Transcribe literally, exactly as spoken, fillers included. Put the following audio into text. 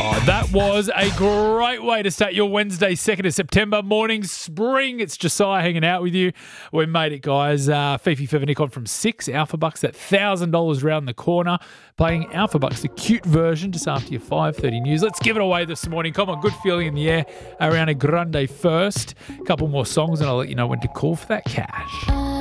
Oh, that was a great way to start your Wednesday, second of September morning. Spring. It's Josiah hanging out with you. We made it, guys. Uh, Fifi Feather Nick on from six. Alpha Bucks at one thousand dollars round the corner. Playing Alpha Bucks, the cute version, just after your five thirty news. Let's give it away this morning. Come on, good feeling in the air. Ariana Grande first. A couple more songs and I'll let you know when to call for that cash.